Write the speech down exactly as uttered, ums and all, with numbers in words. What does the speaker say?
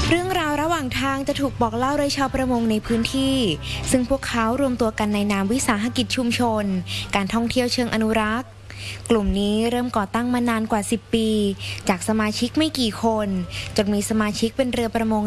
เรื่องราวระหว่างทางจะถูกบอกเล่าโดยชาวประมงในพื้นที่ซึ่งพวกเขารวมตัวกันในนามวิสาหกิจชุมชนการท่องเที่ยวเชิงอนุรักษ์กลุ่มนี้เริ่มก่อตั้งมานานกว่าสิบปีจากสมาชิกไม่กี่คนจนมีสมาชิกเป็นเรือประมง